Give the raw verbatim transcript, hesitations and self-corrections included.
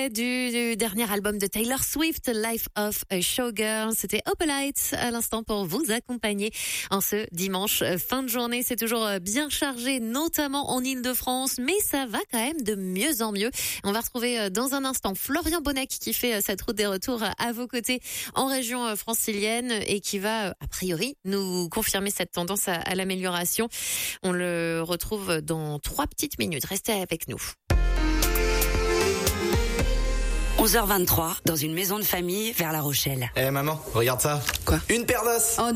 Du, du dernier album de Taylor Swift, Life of a Showgirl. C'était Opalite à l'instant pour vous accompagner en ce dimanche fin de journée. C'est toujours bien chargé, notamment en Île-de-France, mais ça va quand même de mieux en mieux. On va retrouver dans un instant Florian Bonnec qui fait cette route des retours à vos côtés en région francilienne et qui va, a priori, nous confirmer cette tendance à, à l'amélioration. On le retrouve dans trois petites minutes. Restez avec nous. onze heures vingt-trois, dans une maison de famille vers La Rochelle. Eh hey maman, regarde ça. Quoi? Une paire d'os. Oh